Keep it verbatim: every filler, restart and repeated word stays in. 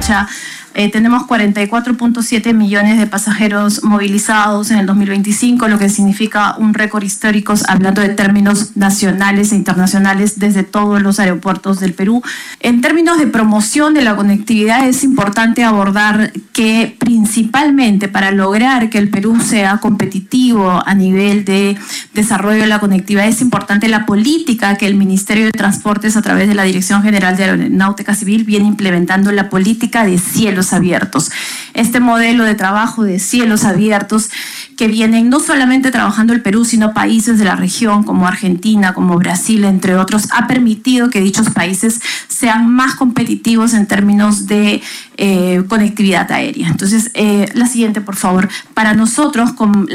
fecha eh, tenemos cuarenta y cuatro punto siete millones de pasajeros movilizados en el dos mil veinticinco, lo que significa un récord histórico hablando de términos nacionales e internacionales desde todos los aeropuertos del Perú. En términos de promoción de la conectividad es importante abordar que principalmente para lograr que el Perú sea competitivo a nivel de desarrollo de la conectividad es importante la política que el Ministerio de Transportes a través de la Dirección General de Aeronáutica Civil viene implementando, la política de cielos abiertos. Este modelo de trabajo de cielos abiertos que vienen no solamente trabajando el Perú, sino países de la región como Argentina, como Brasil, entre otros, ha permitido que dichos países sean más competitivos en términos de eh, conectividad aérea. Entonces, eh, la siguiente, por favor. Para nosotros, con